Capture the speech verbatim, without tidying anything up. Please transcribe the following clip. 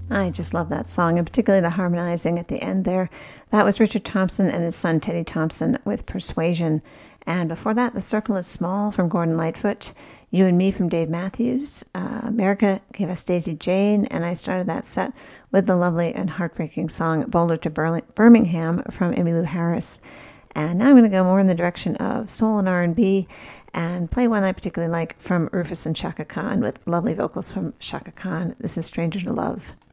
I just love that song, and particularly the harmonizing at the end there. That was Richard Thompson and his son Teddy Thompson with Persuasion. And before that, The Circle is Small from Gordon Lightfoot, You and Me from Dave Matthews, uh, America gave us Daisy Jane, and I started that set with the lovely and heartbreaking song Boulder to Burling- Birmingham from Emmylou Harris. And now I'm going to go more in the direction of soul and R and B and play one I particularly like from Rufus and Chaka Khan with lovely vocals from Chaka Khan. This is Stranger to Love.